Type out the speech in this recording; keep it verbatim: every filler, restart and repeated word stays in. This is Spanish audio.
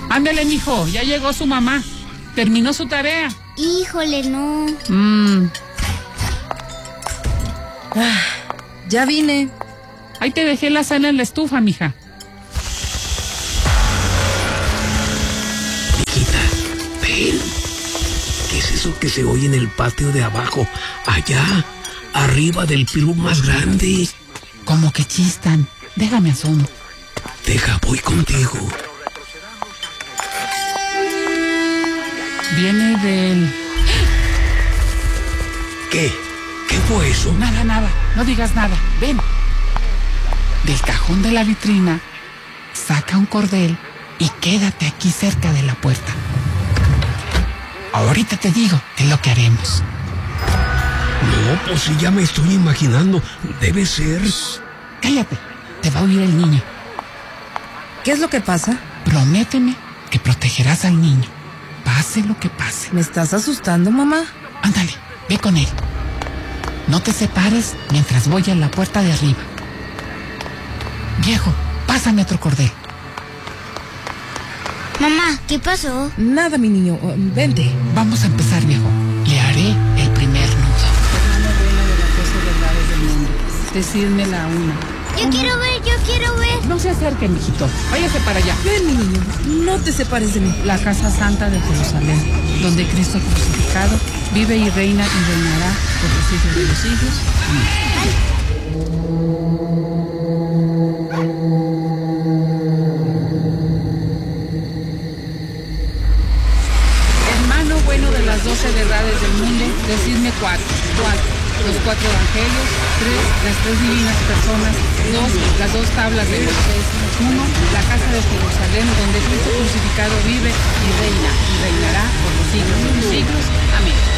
Ándale, mijo, ya llegó su mamá. Terminó su tarea. Híjole, no. Mmm. Ah, ya vine. Ahí te dejé la sal en la estufa, mija. Mijita, ven. ¿Qué es eso que se oye en el patio de abajo? Allá, arriba del pirú más grande. Como que chistan. Déjame asomo. Deja, voy contigo. Viene del... ¿Qué? ¿Qué fue eso? Nada, nada. No digas nada. Ven. Del cajón de la vitrina, saca un cordel y quédate aquí cerca de la puerta. Ahorita te digo qué es lo que haremos. No, pues sí, ya me estoy imaginando. Debe ser... Cállate. Te va a oír el niño. ¿Qué es lo que pasa? Prométeme que protegerás al niño. Pase lo que pase. ¿Me estás asustando, mamá? Ándale, ve con él. No te separes mientras voy a la puerta de arriba. Viejo, pásame otro cordel. Mamá, ¿qué pasó? Nada, mi niño. Uh, vente. Vamos a empezar, viejo. Le haré el primer nudo. Hermano bueno de las doce verdades del mundo. Decidme la una. Yo quiero ver, yo quiero ver. No se acerque, mijito. Váyase para allá. Ven, mi niño. No te separes de mí. La casa santa de Jerusalén, donde Cristo crucificado vive y reina y reinará por los siglos de los siglos. Amén. Hermano bueno de las doce verdades del mundo, decidme cuatro. Cuatro. Los cuatro evangelios. Tres. Las tres divinas personas. Dos. Las dos tablas de Moisés. Uno. La casa de Jerusalén, donde Cristo crucificado vive y reina y reinará por los siglos de los siglos. Amén.